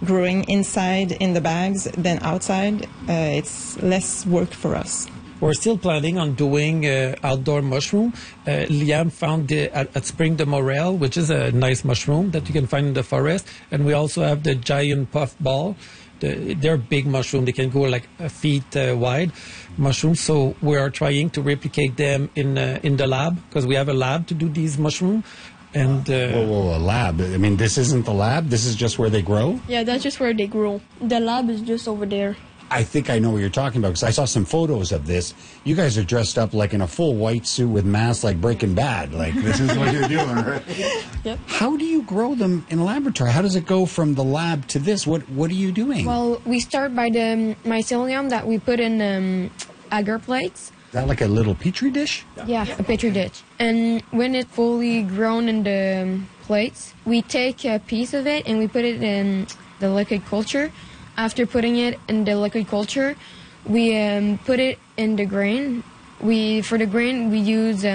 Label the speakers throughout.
Speaker 1: growing inside in the bags than outside, it's less work for us.
Speaker 2: We're still planning on doing outdoor mushroom. Liam found at Spring de Morel, which is a nice mushroom that you can find in the forest. And we also have the giant puff ball. They're big mushroom. They can go like a feet wide mushrooms. So we are trying to replicate them in the lab, because we have a lab to do these mushrooms. And
Speaker 3: whoa, a lab. I mean, this isn't the lab? This is just where they grow?
Speaker 4: Yeah, that's just where they grow. The lab is just over there.
Speaker 3: I think I know what you're talking about, because I saw some photos of this. You guys are dressed up like in a full white suit with masks like Breaking Bad. Like, this is what you're doing, right?
Speaker 4: Yep.
Speaker 3: How do you grow them in a laboratory? How does it go from the lab to this? What are you doing?
Speaker 5: Well, we start by the mycelium that we put in agar plates.
Speaker 3: Is that like a little petri dish?
Speaker 5: Yeah, a petri dish. And when it's fully grown in the plates, we take a piece of it and we put it in the liquid culture. After putting it in the liquid culture, we put it in the grain. For the grain, we use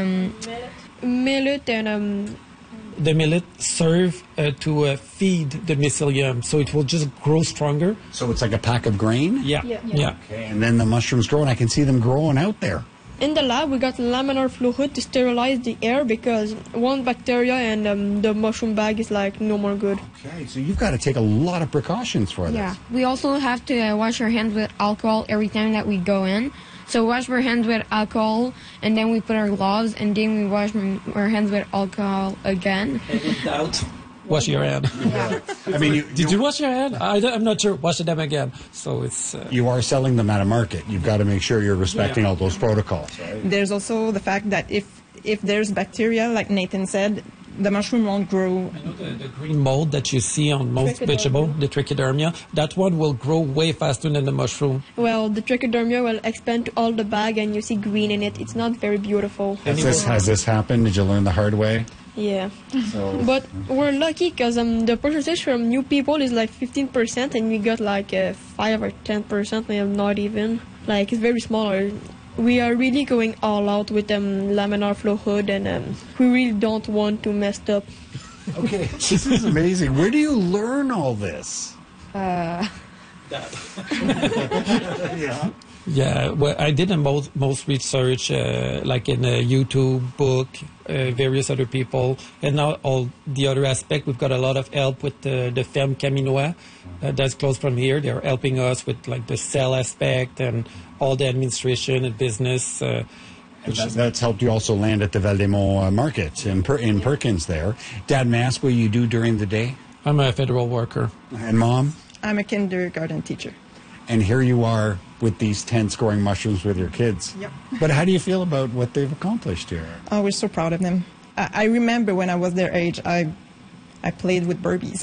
Speaker 5: millet and
Speaker 2: the millet serve to feed the mycelium, so it will just grow stronger.
Speaker 3: So it's like a pack of grain?
Speaker 2: Yeah.
Speaker 3: Okay, and then the mushrooms grow, and I can see them growing out there.
Speaker 4: In the lab, we got laminar flow hood to sterilize the air, because one bacteria and the mushroom bag is like no more good.
Speaker 3: Okay, so you've got to take a lot of precautions for this.
Speaker 5: Yeah, we also have to wash our hands with alcohol every time that we go in. So wash our hands with alcohol, and then we put our gloves, and then we wash our hands with alcohol again.
Speaker 2: Wash your hand.
Speaker 5: Yeah.
Speaker 3: I mean,
Speaker 2: Did you wash your hand? I'm not sure. Wash them again. So it's.
Speaker 3: You are selling them at a market. You've got to make sure you're respecting all those protocols. Right?
Speaker 1: There's also the fact that if there's bacteria, like Nathan said, the mushroom won't grow.
Speaker 2: I know the green mold that you see on most vegetables, the trichodermia, that one will grow way faster than the mushroom.
Speaker 4: Well, the trichodermia will expand to all the bag, and you see green in it. It's not very beautiful.
Speaker 3: Has this happened? Did you learn the hard way?
Speaker 4: Yeah.
Speaker 3: So,
Speaker 4: But we're lucky, because the percentage from new people is like 15%, and we got like 5 or 10%, maybe not even. Like, it's very small. We are really going all out with laminar flow hood, and we really don't want to mess up.
Speaker 3: okay, this is amazing. Where do you learn all this? Yeah.
Speaker 2: Yeah, well, I did most research, like in a YouTube book, various other people, and now all the other aspect. We've got a lot of help with the Ferme Caminois that's close from here. They're helping us with like the cell aspect and all the administration and business.
Speaker 3: That's helped you also land at the Val-des-Monts market in Perkins there. Dad, may I ask what you do during the day?
Speaker 2: I'm a federal worker.
Speaker 3: And Mom?
Speaker 1: I'm a kindergarten teacher.
Speaker 3: And here you are with these tents growing mushrooms with your kids.
Speaker 1: Yep.
Speaker 3: But how do you feel about what they've accomplished here?
Speaker 1: Oh, we're so proud of them. I remember when I was their age, I played with Barbies.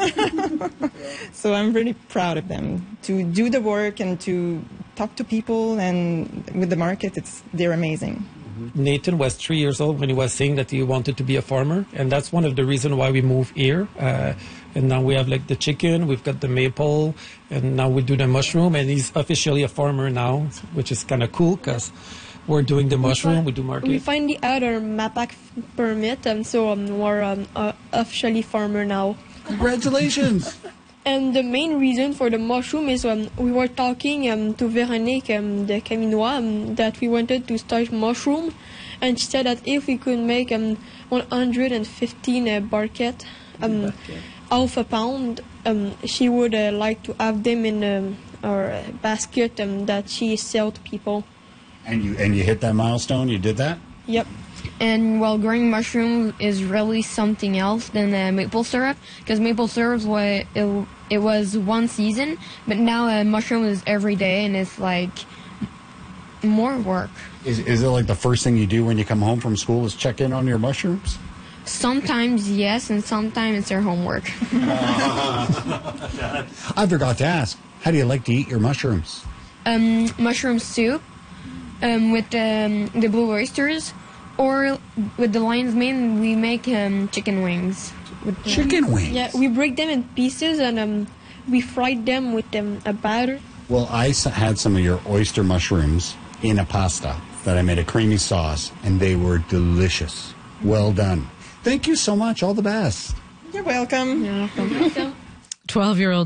Speaker 1: So I'm really proud of them to do the work and to talk to people, and with the market, they're amazing.
Speaker 2: Nathan was 3 years old when he was saying that he wanted to be a farmer, and that's one of the reasons why we moved here. And now we have like the chicken, we've got the maple, and now we do the mushroom, and he's officially a farmer now, which is kind of cool because we're doing the mushroom, we do market.
Speaker 4: We finally had our MAPAC permit, and so we're officially farmer now.
Speaker 3: Congratulations!
Speaker 4: And the main reason for the mushroom is we were talking to Véronique de Caminois that we wanted to start mushroom, and she said that if we could make 115 barquettes, half a pound, she would like to have them in our basket that she sells to people.
Speaker 3: And you hit that milestone? You did that?
Speaker 4: Yep.
Speaker 5: And well, growing mushrooms is really something else than maple syrup, because maple syrup it was one season, but now mushroom is every day, and it's like more work.
Speaker 3: Is it like the first thing you do when you come home from school is check in on your mushrooms?
Speaker 5: Sometimes yes, and sometimes it's their homework.
Speaker 3: I forgot to ask, how do you like to eat your mushrooms?
Speaker 5: Mushroom soup with the blue oysters, or with the lion's mane, we make chicken wings.
Speaker 3: Chicken wings?
Speaker 4: Yeah, we break them in pieces, and we fried them with a batter.
Speaker 3: Well, I had some of your oyster mushrooms in a pasta that I made a creamy sauce, and they were delicious. Well done. Thank you so much. All the best.
Speaker 1: You're welcome.
Speaker 4: Yeah.
Speaker 6: 12-year-old